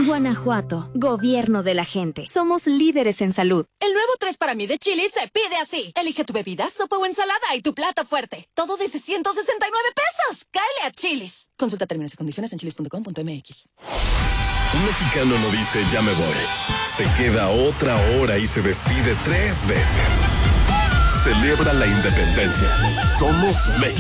Guanajuato, gobierno de la gente. Somos líderes en salud. El nuevo 3 para mí de Chili's se pide así. Elige tu bebida, sopa o ensalada y tu plato fuerte. Todo desde 169 pesos. ¡Cáele a Chili's! Consulta términos y condiciones en chilis.com.mx. Un mexicano no dice ya me voy. Se queda otra hora y se despide 3 veces. Celebra la independencia. Somos México.